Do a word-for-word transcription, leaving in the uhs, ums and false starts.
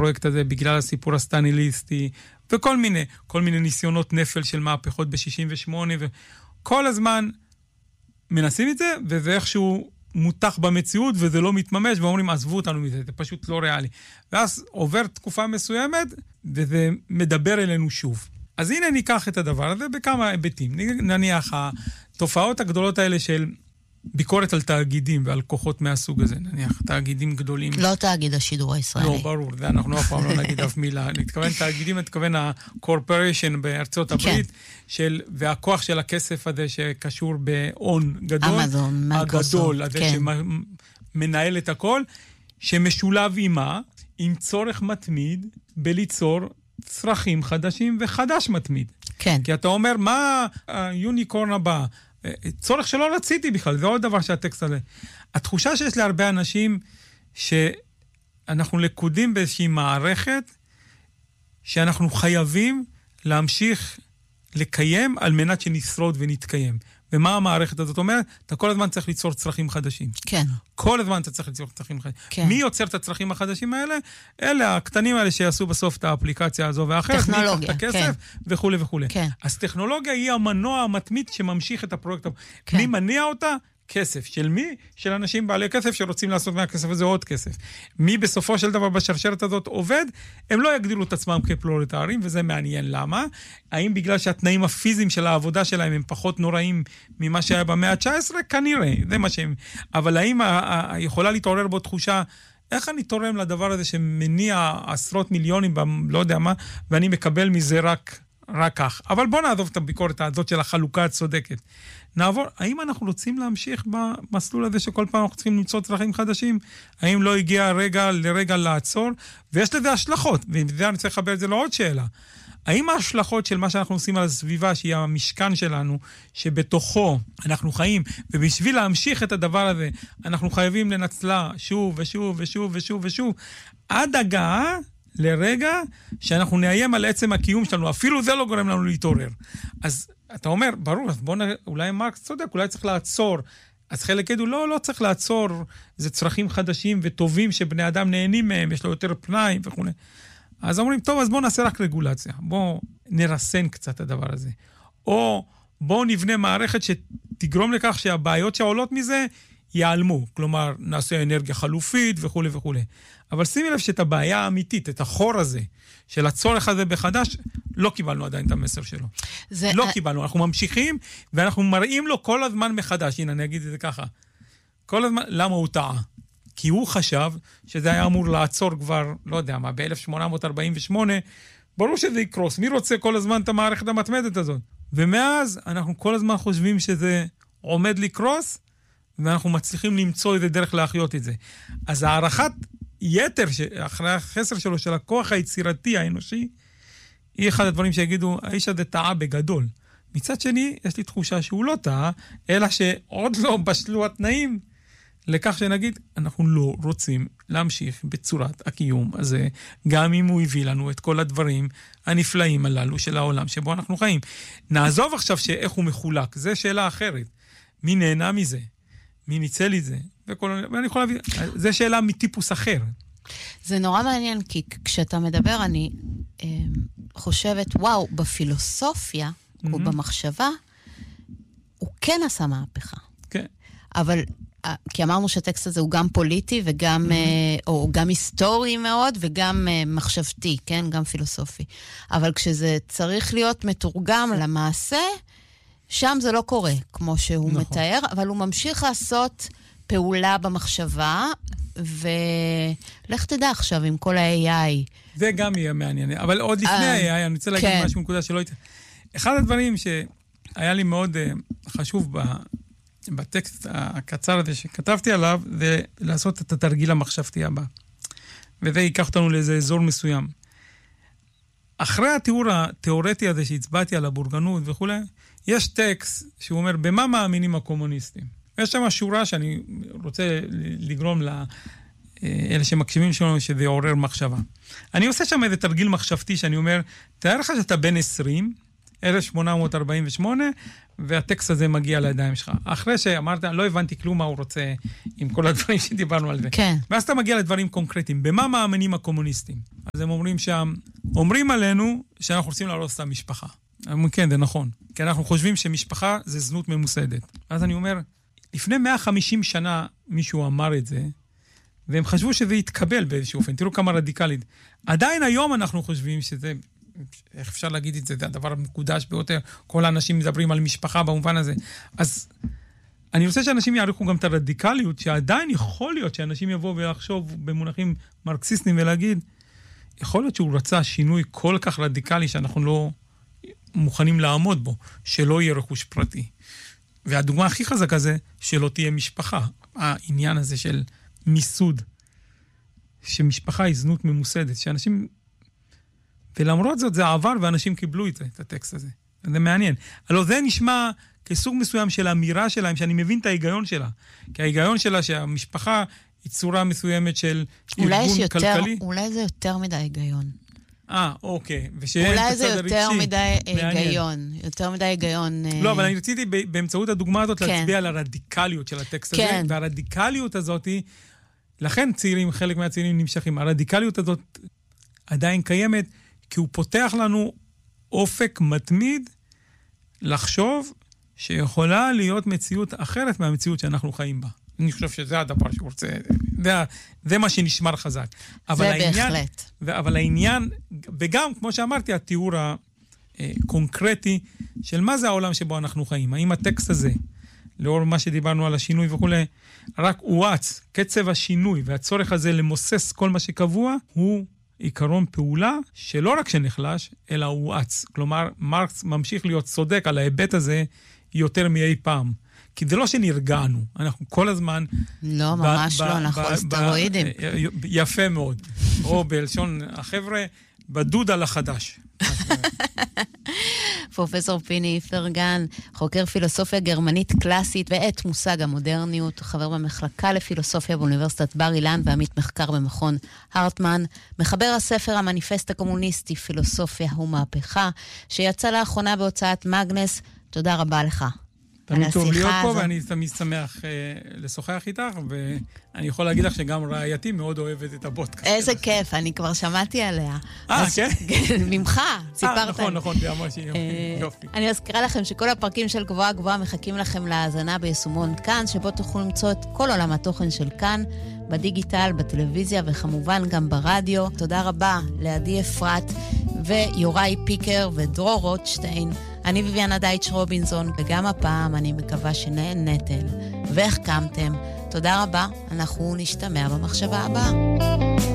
הפרויקט הזה בגלל הסיפור הסטניליסטי, וכל מיני, כל מיני ניסיונות נפל של מהפכות ב-שישים ושמונה, וכל הזמן מנסים את זה, וזה איכשהו מותח במציאות, וזה לא מתממש, ואומרים, עזבו אותנו מזה, זה פשוט לא ריאלי. ואז עובר תקופה מסוימת, וזה מדבר אלינו שוב. אז הנה ניקח את הדבר הזה בכמה היבטים. נניח, התופעות הגדולות האלה של ביקורת על תאגידים ועל כוחות מהסוג הזה, נניח, תאגידים גדולים. לא תאגיד השידור הישראלי. לא, ברור, זה אנחנו אף פעם לא נגיד אף מילה. נתכוון תאגידים, נתכוון ה-corporation בארצות הברית, של, והכוח של הכסף הזה שקשור בהון גדול. אמזון, מייקרוסופט. הגדול, הזה כן. שמנהל את הכל, שמשולב עימה, עם צורך מתמיד, בליצור צרכים חדשים וחדש מתמיד. כן. כי אתה אומר, מה היוניקורן הבא? צורך שלא רציתי בכלל, זה עוד דבר שהטקסט הזה. התחושה שיש להרבה אנשים שאנחנו לקודים באיזושהי מערכת שאנחנו חייבים להמשיך לקיים על מנת שנשרוד ונתקיים. ומה המערכת הזאת אומרת? אתה כל הזמן צריך ליצור צרכים חדשים. כן. כל הזמן אתה צריך ליצור צרכים חדשים. כן. מי יוצר את הצרכים החדשים האלה? אלה הקטנים האלה שיעשו בסוף את האפליקציה הזו ואחרת. טכנולוגיה, מי ייקח את הכסף כן. וכו' וכו'. כן. אז טכנולוגיה היא המנוע המתמיד שממשיך את הפרויקט. כן. מי מניע אותה? כסף. של מי? של אנשים בעלי כסף שרוצים לעשות מהכסף הזה עוד כסף. מי בסופו של דבר בשרשרת הזאת עובד? הם לא יגדילו את עצמם כפרולטרים, וזה מעניין למה. האם בגלל שהתנאים הפיזיים של העבודה שלהם הם פחות נוראים ממה שהיה במאה ה-תשע עשרה? כנראה, זה מה שהם. אבל האם יכולה להתעורר בו תחושה, איך אני תורם לדבר הזה שמניע עשרות מיליונים, לא יודע מה, ואני מקבל מזה רק... רק כך. אבל בוא נעזוב את הביקורת הזאת של החלוקה הצודקת. נעבור, האם אנחנו רוצים להמשיך במסלול הזה שכל פעם אנחנו צריכים למצוא צרכים חדשים? האם לא הגיע הרגע לרגע לעצור? ויש לזה השלכות, ובזה אני צריך לחבר את זה לעוד שאלה. האם ההשלכות של מה שאנחנו עושים על הסביבה, שהיא המשכן שלנו, שבתוכו אנחנו חיים, ובשביל להמשיך את הדבר הזה, אנחנו חייבים לנצלה שוב ושוב ושוב ושוב ושוב, עד הגעה לרגע שאנחנו נאיים על עצם הקיום שלנו, אפילו זה לא גורם לנו להתעורר. אז אתה אומר, ברור, אז בוא נראה, אולי מרקס צודק, אולי צריך לעצור. אז חלק ידעו, לא, לא צריך לעצור, זה צרכים חדשים וטובים שבני אדם נהנים מהם, יש לו יותר פנאי וכו'. אז אומרים, טוב, אז בוא נעשה רק רגולציה, בוא נרסן קצת הדבר הזה. או בוא נבנה מערכת שתגרום לכך שהבעיות שעולות מזה ייעלמו, כלומר, נעשה אנרגיה חלופית וכו' וכו'. אבל שימי לב שאת הבעיה האמיתית, את החור הזה, של הצורך הזה בחדש, לא קיבלנו עדיין את המסר שלו. זה... לא קיבלנו, אנחנו ממשיכים, ואנחנו מראים לו כל הזמן מחדש, הנה אני אגיד את זה ככה, כל הזמן, למה הוא טעה? כי הוא חשב שזה היה אמור לעצור כבר, לא יודע מה, ב-אלף שמונה מאות ארבעים ושמונה, ברור שזה יקרוס, מי רוצה כל הזמן את המערכת המתמדת הזאת? ומאז אנחנו כל הזמן חושבים שזה עומד לקרוס, ואנחנו מצליחים למצוא איזה דרך להחיות את זה. אז הערכת יתר, אחרי החסר שלו, של הכוח היצירתי האנושי, היא אחד הדברים שיגידו, האיש הזה טעה בגדול. מצד שני, יש לי תחושה שהוא לא טעה, אלא שעוד לא בשלו התנאים, לכך שנגיד, אנחנו לא רוצים להמשיך בצורת הקיום הזה, גם אם הוא הביא לנו את כל הדברים הנפלאים הללו של העולם שבו אנחנו חיים. נעזוב עכשיו שאיך הוא מחולק, זה שאלה אחרת. מי נהנה מזה? מי ניצל את זה? וכל... ואני יכול להביא, זה שאלה מטיפוס אחר. זה נורא מעניין, כי כשאתה מדבר, אני אה, חושבת, וואו, בפילוסופיה, mm-hmm. או במחשבה, הוא כן עשה מהפכה. כן. אבל, כי אמרנו שהטקסט הזה הוא גם פוליטי, וגם, mm-hmm. אה, או גם היסטורי מאוד, וגם אה, מחשבתי, כן? גם פילוסופי. אבל כשזה צריך להיות מתורגם למעשה, שם זה לא קורה, כמו שהוא נכון. מתאר, אבל הוא ממשיך לעשות פעולה במחשבה, ולך תדע עכשיו עם כל ה-איי איי. זה גם יהיה מעניין, אבל עוד לפני ה-איי איי, אני רוצה להגיד כן. משהו נקודה שלא הייתה. אחד הדברים שהיה לי מאוד uh, חשוב ב, בטקסט הקצר הזה שכתבתי עליו, זה לעשות את התרגיל המחשבתי הבא. וזה ייקח אותנו לאיזה אזור מסוים. אחרי התיאור התיאורטי הזה שהצבעתי על הבורגנות וכו', יש טקסט שהוא אומר, במה מאמינים הקומוניסטים? יש שם שורה שאני רוצה לגרום לאלה שמקשיבים שלנו שזה יעורר מחשבה. אני עושה שם איזה תרגיל מחשבתי שאני אומר, תאר לך שאתה בן עשרים, אלף שמונה מאות ארבעים ושמונה, והטקסט הזה מגיע לידיים שלך. אחרי שאמרת, לא הבנתי כלום מה הוא רוצה עם כל הדברים שדיברנו על זה. כן. ואז אתה מגיע לדברים קונקרטיים. במה מאמינים הקומוניסטים? אז הם אומרים שם, אומרים עלינו שאנחנו רוצים להרוס את המשפחה. כן, זה נכון. כי אנחנו חושבים שמשפחה זה זנות ממוסדת. אז אני אומר, לפני מאה וחמישים שנה מישהו אמר את זה, והם חשבו שזה יתקבל באיזשהו אופן. תראו כמה רדיקלית. עדיין היום אנחנו חושבים שזה, איך אפשר להגיד את זה, זה הדבר המקודש ביותר. כל האנשים מדברים על משפחה במובן הזה. אז אני רוצה שאנשים יעריכו גם את הרדיקליות, שעדיין יכול להיות שאנשים יבואו ולחשוב במונחים מרקסיסטיים ולהגיד, יכול להיות שהוא רצה שינוי כל כך רדיקלי שאנחנו לא מוכנים לעמוד בו, שלא יהיה רכוש פרטי. והדוגמה הכי חזקה זה שלא תהיה משפחה. העניין הזה של מיסוד, שמשפחה היא זנות ממוסדת, שאנשים, ולמרות זאת זה עבר ואנשים קיבלו את זה, את הטקסט הזה. זה מעניין. הלוא זה נשמע כסוג מסוים של אמירה שלהם, שאני מבין את ההיגיון שלה. כי ההיגיון שלה שהמשפחה היא צורה מסוימת של ארגון יותר, כלכלי. אולי זה יותר מדי היגיון. אה, אוקיי. אולי זה יותר מדי היגיון. יותר מדי היגיון. לא, אבל אני רציתי באמצעות הדוגמה הזאת להצביע על הרדיקליות של הטקסט הזה, והרדיקליות הזאת היא, לכן צעירים, חלק מהצעירים נמשכים. הרדיקליות הזאת עדיין קיימת, כי הוא פותח לנו אופק מתמיד לחשוב שיכולה להיות מציאות אחרת מהמציאות שאנחנו חיים בה. אני חושב שזה הדבר שהוא רוצה, זה, זה מה שנשמר חזק. זה העניין, בהחלט. אבל העניין, וגם, כמו שאמרתי, התיאור הקונקרטי של מה זה העולם שבו אנחנו חיים. האם הטקסט הזה, לאור מה שדיברנו על השינוי וכו', רק הואץ, קצב השינוי והצורך הזה למוסס כל מה שקבוע, הוא עיקרון פעולה שלא רק שנחלש, אלא הואץ. כלומר, מרקס ממשיך להיות צודק על ההיבט הזה יותר מאי פעם. כי זה לא שנרגענו, אנחנו כל הזמן... לא, ממש לא, אנחנו על סטרואידים. יפה מאוד. או בלשון החבר'ה, בדוד על החדש. פרופסור פיני איפרגן, חוקר פילוסופיה גרמנית קלאסית ואת מושג המודרניות, חבר במחלקה לפילוסופיה באוניברסיטת בר אילן ועמית מחקר במכון הרטמן, מחבר הספר המניפסט הקומוניסטי, פילוסופיה ומהפכה, שיצא לאחרונה בהוצאת מגנס. תודה רבה לך. תמיד טוב להיות פה, ואני תמיד שמח לשוחח איתך, ואני יכול להגיד לך שגם רעייתי מאוד אוהבת את הפודקאסט. איזה כיף, אני כבר שמעתי עליה. אה, כן? ממך, סיפרת. נכון, נכון, זה ממש יופי. אני אזכירה לכם שכל הפרקים של גבוהה גבוהה מחכים לכם להאזנה ביישומון כאן, שבו תוכלו למצוא את כל עולם התוכן של כאן, בדיגיטל, בטלוויזיה וכמובן גם ברדיו. תודה רבה לעדי אפרת ויוראי פיקר ודרור רוטשטיין. אני ביביאנה דייטש רובינזון, וגם הפעם אני מקווה שנהנתם והחכמתם. תודה רבה, אנחנו נשתמע במחשבה הבאה.